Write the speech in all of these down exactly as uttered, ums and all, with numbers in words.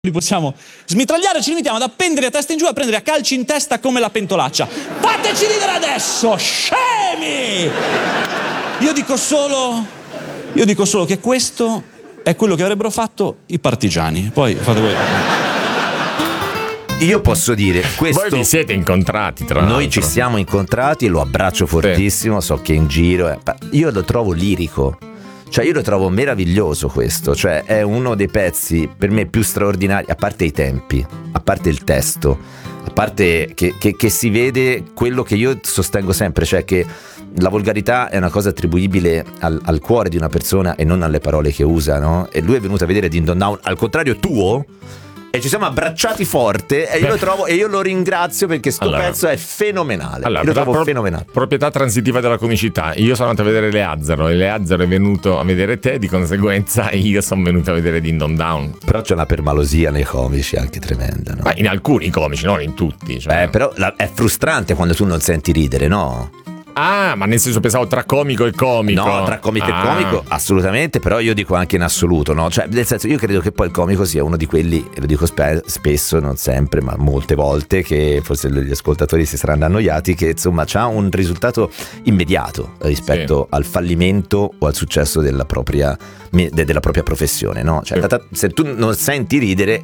li possiamo smitragliare, ci limitiamo ad appendere a testa in giù, a prendere a calci in testa come la pentolaccia. Fateci ridere adesso, scemi! Io dico solo, io dico solo che questo è quello che avrebbero fatto i partigiani. Poi fate voi. Io posso dire questo. Voi vi siete incontrati, tra l'altro. Noi ci siamo incontrati, lo abbraccio fortissimo, so che è in giro. eh, Io lo trovo lirico. Cioè io lo trovo meraviglioso questo. Cioè è uno dei pezzi per me più straordinari, a parte i tempi, a parte il testo, a parte che, che, che si vede quello che io sostengo sempre, cioè che la volgarità è una cosa attribuibile al, al cuore di una persona e non alle parole che usa, no? E lui è venuto a vedere Ding Dong Down al contrario tuo, e ci siamo abbracciati forte e io lo trovo, e io lo ringrazio perché sto allora, pezzo è fenomenale. Allora, io lo trovo pro- fenomenale. Proprietà transitiva della comicità. Io sono andato a vedere Leazzaro e Leazzaro è venuto a vedere te, di conseguenza io sono venuto a vedere Ding Dong Down. Però c'è una permalosia nei comici anche tremenda, no? Ma in alcuni comici, non in tutti, cioè. Eh, però la, è frustrante quando tu non senti ridere, no? Ah, ma nel senso pensavo tra comico e comico. No, tra comico ah. e comico assolutamente, però io dico anche in assoluto, no? Cioè, nel senso, io credo che poi il comico sia uno di quelli, e lo dico spe- spesso, non sempre, ma molte volte, che forse gli ascoltatori si saranno annoiati, che insomma c'ha un risultato immediato rispetto sì. al fallimento o al successo della propria, della propria professione, no? Cioè, sì. se tu non senti ridere...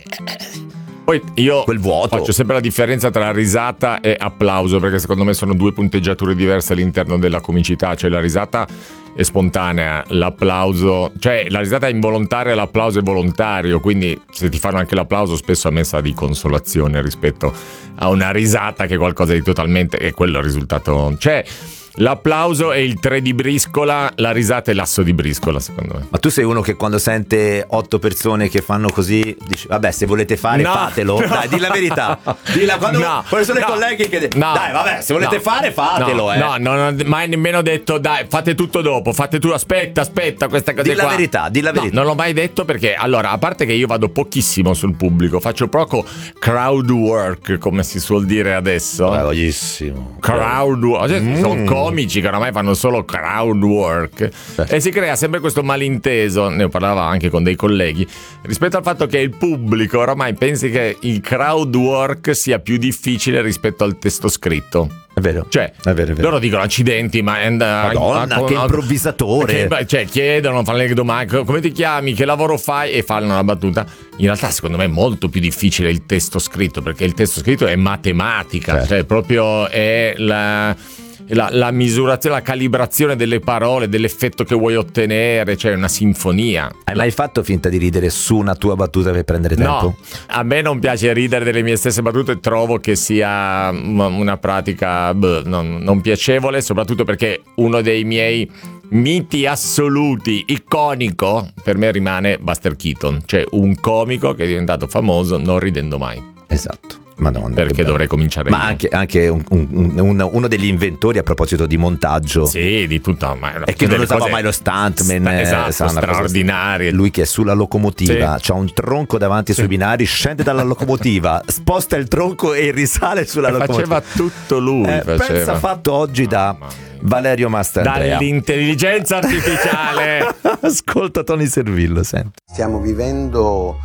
Poi io quel vuoto. Faccio sempre la differenza tra risata e applauso, perché secondo me sono due punteggiature diverse all'interno della comicità. Cioè la risata è spontanea, l'applauso, cioè la risata è involontaria, l'applauso è volontario, quindi se ti fanno anche l'applauso spesso a me sa di consolazione rispetto a una risata che è qualcosa di totalmente, e quello è il risultato. Cioè l'applauso è il tre di briscola, la risata è l'asso di briscola, secondo me. Ma tu sei uno che quando sente otto persone che fanno così dici vabbè, se volete fare no, fatelo, no. Dai, di la verità. Dilla quando, no, quando sono no, i colleghi che no, dai vabbè, se volete no, fare fatelo, no, eh. No, non ho mai nemmeno detto dai, fate tutto dopo, fate tu, aspetta, aspetta, questa cosa di qua. la verità, di la verità. No, non l'ho mai detto perché allora, a parte che io vado pochissimo sul pubblico, faccio poco crowd work, come si suol dire adesso. Bravissimo. Crowd work, cioè, mm. sono comici che oramai fanno solo crowd work eh. e si crea sempre questo malinteso, ne parlavo anche con dei colleghi, rispetto al fatto che il pubblico oramai pensi che il crowd work sia più difficile rispetto al testo scritto. È vero, cioè è vero, è vero. Loro dicono accidenti, ma è Madonna, a, a, che improvvisatore, che, cioè chiedono, fanno le domande, come ti chiami, che lavoro fai, e fanno una battuta. In realtà secondo me è molto più difficile il testo scritto, perché il testo scritto è matematica, certo. Cioè proprio è la La, la misurazione, la calibrazione delle parole, dell'effetto che vuoi ottenere, cioè una sinfonia. Hai mai fatto finta di ridere su una tua battuta per prendere tempo? No, a me non piace ridere delle mie stesse battute, trovo che sia una pratica beh, non, non piacevole, soprattutto perché uno dei miei miti assoluti, iconico, per me rimane Buster Keaton, cioè un comico che è diventato famoso non ridendo mai. Esatto. Madonna, perché dovrei cominciare ma io. anche, anche un, un, un, uno degli inventori a proposito di montaggio, sì, di tutto, ma è che non usava mai lo stuntman, sta, esatto, straordinario. Lui che è sulla locomotiva, sì. C'ha un tronco davanti sì. sui binari, scende dalla locomotiva, sposta il tronco e risale sulla e locomotiva. Faceva tutto lui. Eh, faceva. Pensa fatto oggi da Valerio Mastandrea, dall'intelligenza artificiale. Ascolta Tony Servillo, senti. Stiamo vivendo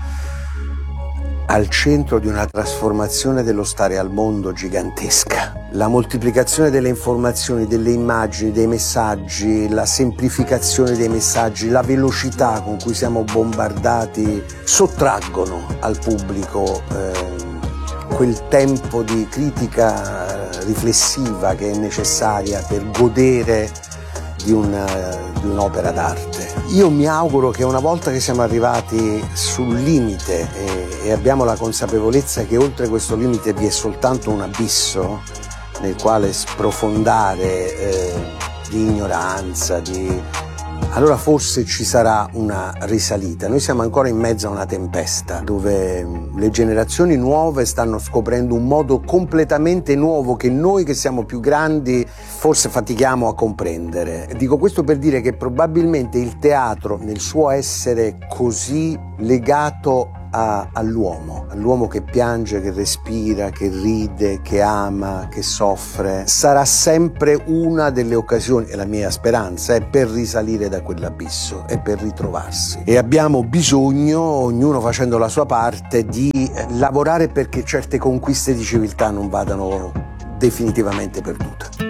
al centro di una trasformazione dello stare al mondo gigantesca. La moltiplicazione delle informazioni, delle immagini, dei messaggi, la semplificazione dei messaggi, la velocità con cui siamo bombardati sottraggono al pubblico eh, quel tempo di critica riflessiva che è necessaria per godere di, una, di un'opera d'arte. Io mi auguro che una volta che siamo arrivati sul limite e, e abbiamo la consapevolezza che oltre questo limite vi è soltanto un abisso nel quale sprofondare eh, di ignoranza, di... allora forse ci sarà una risalita. Noi siamo ancora in mezzo a una tempesta dove le generazioni nuove stanno scoprendo un modo completamente nuovo che noi che siamo più grandi forse fatichiamo a comprendere. Dico questo per dire che probabilmente il teatro, nel suo essere così legato a, all'uomo, all'uomo che piange, che respira, che ride, che ama, che soffre. Sarà sempre una delle occasioni, e la mia speranza è per risalire da quell'abisso e per ritrovarsi. E abbiamo bisogno, ognuno facendo la sua parte, di lavorare perché certe conquiste di civiltà non vadano definitivamente perdute.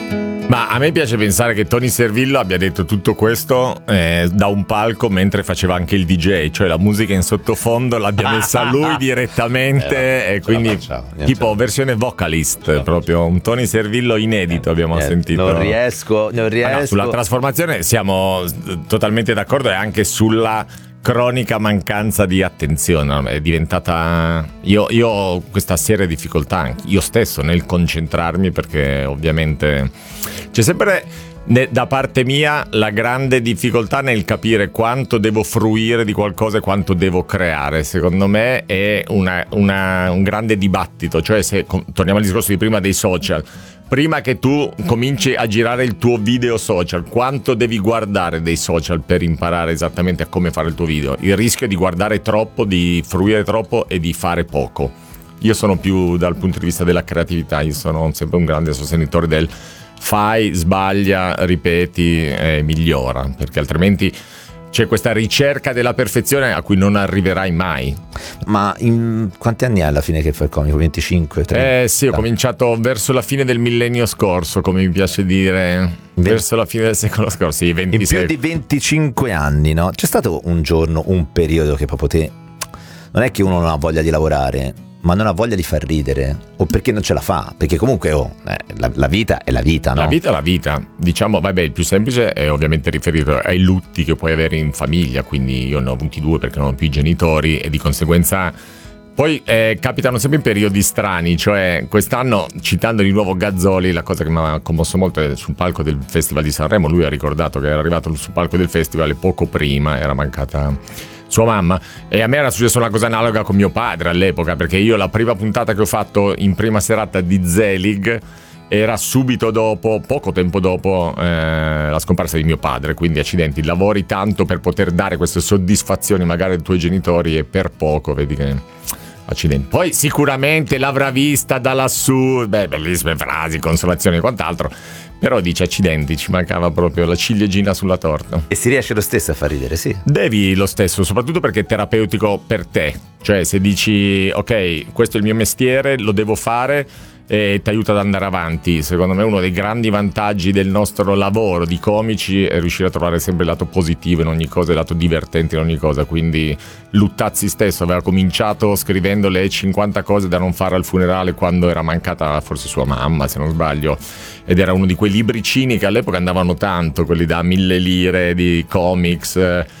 Ma a me piace pensare che Tony Servillo abbia detto tutto questo eh, da un palco mentre faceva anche il D J, cioè la musica in sottofondo l'abbia messa lui direttamente eh, e quindi facciamo, tipo versione vocalist, proprio un Tony Servillo inedito abbiamo eh, sentito. Non riesco, non riesco. Ah, no, sulla trasformazione siamo totalmente d'accordo e anche sulla cronica mancanza di attenzione. È diventata io, io ho questa seria difficoltà anche io stesso nel concentrarmi, perché ovviamente c'è sempre da parte mia la grande difficoltà nel capire quanto devo fruire di qualcosa e quanto devo creare. Secondo me è una, una, un grande dibattito, cioè se torniamo al discorso di prima dei social, prima che tu cominci a girare il tuo video social, quanto devi guardare dei social per imparare esattamente a come fare il tuo video? Il rischio è di guardare troppo, di fruire troppo e di fare poco. Io sono più dal punto di vista della creatività, io sono sempre un grande sostenitore del fai, sbaglia, ripeti e migliora, perché altrimenti c'è questa ricerca della perfezione a cui non arriverai mai. Ma in quanti anni hai alla fine che fai il comico? venticinque? trenta? Eh sì, ho cominciato verso la fine del millennio scorso, come mi piace dire, verso la fine del secolo scorso, sì, ventisei. In più di venticinque anni, no? C'è stato un giorno, un periodo che proprio te, non è che uno non ha voglia di lavorare, ma non ha voglia di far ridere, o perché non ce la fa, perché comunque oh, eh, la, la vita è la vita, no? La vita è la vita, diciamo, vabbè, il più semplice è ovviamente riferito ai lutti che puoi avere in famiglia, quindi io ne ho avuti due perché non ho più i genitori e di conseguenza poi eh, capitano sempre in periodi strani, cioè quest'anno, citando di nuovo Gazzoli, la cosa che mi ha commosso molto è sul palco del Festival di Sanremo, lui ha ricordato che era arrivato sul palco del festival e poco prima era mancata sua mamma, e a me era successa una cosa analoga con mio padre all'epoca, perché io la prima puntata che ho fatto in prima serata di Zelig era subito dopo, poco tempo dopo eh, la scomparsa di mio padre, quindi accidenti, lavori tanto per poter dare queste soddisfazioni magari ai tuoi genitori e per poco vedi che accidenti. Poi sicuramente l'avrà vista da lassù, beh, bellissime frasi, consolazioni e quant'altro, però dice accidenti, ci mancava proprio la ciliegina sulla torta. E si riesce lo stesso a far ridere, sì. Devi lo stesso, soprattutto perché è terapeutico per te, cioè se dici ok, questo è il mio mestiere, lo devo fare e ti aiuta ad andare avanti. Secondo me uno dei grandi vantaggi del nostro lavoro di comici è riuscire a trovare sempre il lato positivo in ogni cosa, il lato divertente in ogni cosa. Quindi Luttazzi stesso aveva cominciato scrivendo le cinquanta cose da non fare al funerale quando era mancata forse sua mamma, se non sbaglio, ed era uno di quei libricini che all'epoca andavano tanto, quelli da mille lire di comics.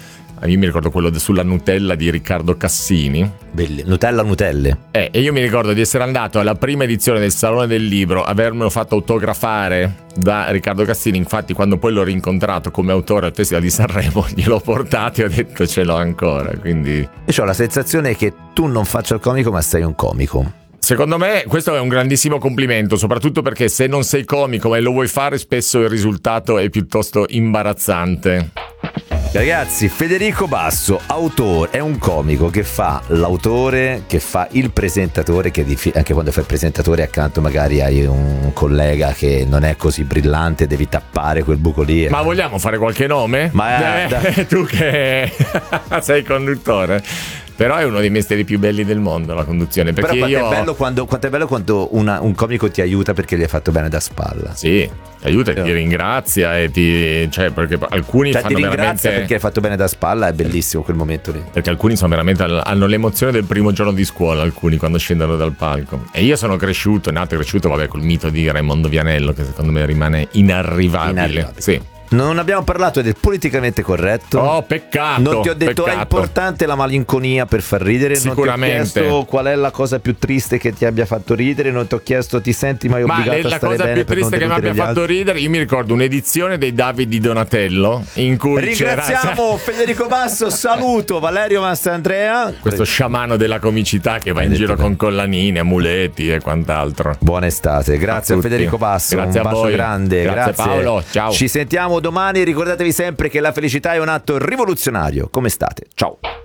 Io mi ricordo quello sulla Nutella di Riccardo Cassini. Belli. Nutella Nutelle. Eh, e io mi ricordo di essere andato alla prima edizione del Salone del Libro, avermelo fatto autografare da Riccardo Cassini. Infatti quando poi l'ho rincontrato come autore al Festival di Sanremo gliel'ho portato e ho detto ce l'ho ancora. Quindi io ho la sensazione che tu non faccia il comico ma sei un comico. Secondo me questo è un grandissimo complimento, soprattutto perché se non sei comico e lo vuoi fare spesso il risultato è piuttosto imbarazzante. Ragazzi, Federico Basso, autore, è un comico che fa l'autore, che fa il presentatore, che anche quando fai il presentatore accanto magari hai un collega che non è così brillante, devi tappare quel buco lì. Ma vogliamo fare qualche nome? Ma eh, tu che sei conduttore. Però è uno dei mestieri più belli del mondo, la conduzione. Perché Però quanto, io... è bello quando, quanto è bello quando una, un comico ti aiuta perché gli hai fatto bene da spalla. Sì, ti aiuta e ti ringrazia e ti... cioè perché alcuni cioè, fanno ti ringrazia veramente... perché hai fatto bene da spalla, è bellissimo quel momento lì. Perché alcuni sono veramente hanno l'emozione del primo giorno di scuola, alcuni quando scendono dal palco. E io sono cresciuto, nato e cresciuto, vabbè, col mito di Raimondo Vianello, che secondo me rimane inarrivabile. Inarrivabile. Sì. Non abbiamo parlato del politicamente corretto. Oh, peccato. Non ti ho detto peccato. È importante la malinconia per far ridere. Sicuramente. Non ti ho chiesto qual è la cosa più triste che ti abbia fatto ridere. Non ti ho chiesto ti senti mai Ma obbligato la a stare cosa bene più per non triste che mi deludere abbia gli fatto altri? ridere, io mi ricordo un'edizione dei David di Donatello in cui ringraziamo c'era Federico Basso, saluto Valerio Mastandrea, questo sciamano della comicità che va in giro con collanine, amuleti e quant'altro. Buona estate, grazie a, a Federico Basso, grazie un a bacio voi. grande, grazie, grazie Paolo, ciao. Ci sentiamo domani, ricordatevi sempre che la felicità è un atto rivoluzionario. Come state? Ciao.